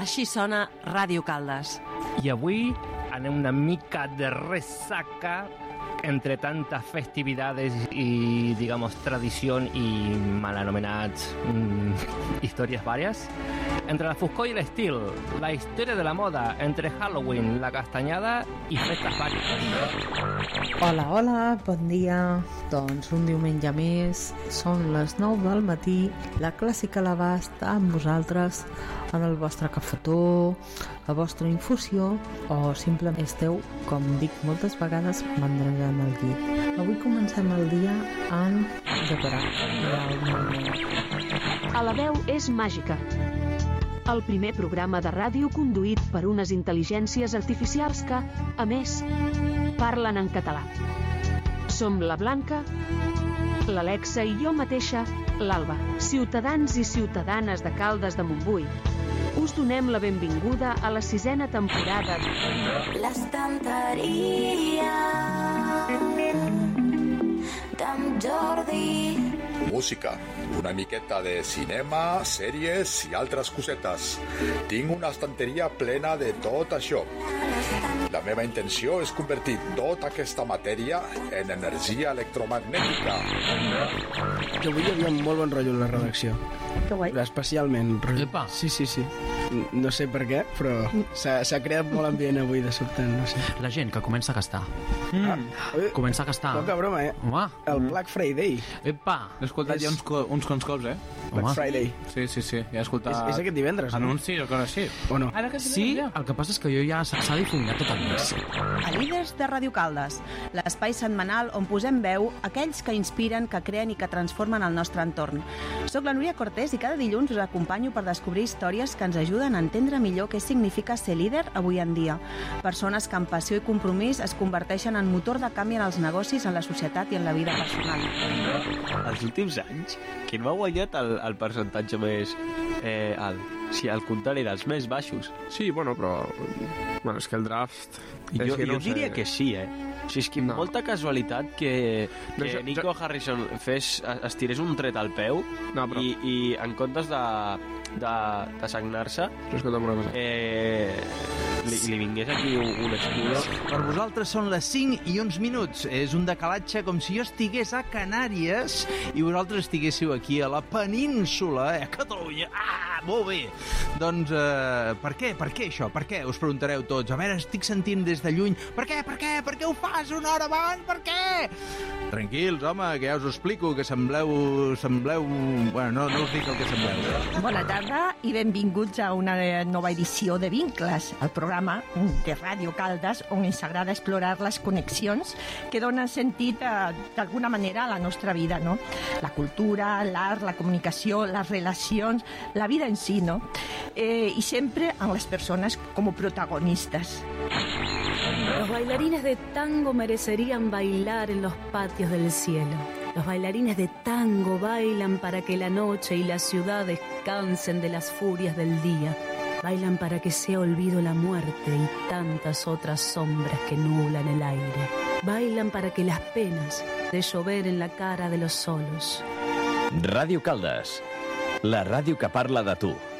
Així sona Ràdio Caldes. I avui anem una mica de ressaca entre tantas festividades y, digamos, tradición y mal anomenats historias varias. Entre la foscor i l'estil, la història de la moda, entre Halloween, la castanyada i festes vàries. Hola, hola, bon dia. Doncs un diumenge més, són les 9 del matí, la clàssica a l'abast amb vosaltres, en el vostre cafetó, la vostra infusió, o simplement esteu, com dic moltes vegades, mandregant el llit. Avui comencem el dia amb decorar. A la veu és màgica. El primer programa de ràdio conduït per unes intel·ligències artificials que, a més, parlen en català. Som la Blanca, l'Alexa i jo mateixa, l'Alba, ciutadans i ciutadanes de Caldes de Montbui. Us donem la benvinguda a la 6ª temporada de L'estanteria d'en Jordi. Música, una miqueta de cinema, sèries i altres cosetes. Tinc una estanteria plena de tot això. La meva intenció és convertir tota aquesta matèria en energia electromagnètica. Que avui hi havia molt bon rotllo a la redacció. Que guai. Especialment. Epa. Sí. No sé per què, però s'ha creat molt ambient avui de sobte, no sé. La gent que comença a gastar. Comença a gastar. Poca broma, Home. El Black Friday. Epa. L'he escoltat ja uns quants cops, Black Friday. Sí, ja he escoltat... És aquest divendres, no? Anuncis o coses així. O no? Sí, el que passa és que jo ja s'ha difuminat tot el mes. A Líders de Ràdio Caldes, l'espai setmanal on posem veu aquells que inspiren, que creen i que transformen el nostre entorn. Soc la Núria Cortés i cada dilluns us acompanyo per descobrir històries que ens ajuden a entendre millor què significa ser líder avui en dia. Persones que amb passió i compromís es converteixen en motor de canvi en els negocis, en la societat i en la vida personal. Els últims anys, qui no ha guanyat el percentatge més alt? Sí, al contrari, dels més baixos. Sí, bueno, però... Bueno, és que el draft... Jo diria que sí, O sigui, és que molta casualitat que Nico Harrison es tirés un tret al peu i en comptes de sagnar-se li vingués aquí un escudo. Per vosaltres són les 5 i uns minuts. És un decalatge com si jo estigués a Canàries i vosaltres estiguéssiu aquí a la península, a Catalunya. Molt bé. Doncs, per què això? Per què? Us preguntareu tots. A veure, estic sentint des de lluny. Per què? Per què ho fas una hora abans? Per què? Tranquils, home, que ja us ho explico, que sembleu... Bueno, no us dic el que sembleu. Bona tarda i benvinguts a una nova edició de Vincles, el programa de Ràdio Caldes on ens agrada explorar les connexions que donen sentit d'alguna manera a la nostra vida, no? La cultura, l'art, la comunicació, les relacions, la vida en si, no? I sempre amb les persones com a protagonistes. Los bailarines de tango merecerían bailar en los patios del cielo. Los bailarines de tango bailan para que la noche y la ciudad descansen de las furias del día. Bailan para que sea olvido la muerte y tantas otras sombras que nublan el aire. Bailan para que las penas de llover en la cara de los solos. Ràdio Caldes, la ràdio que parla de tu.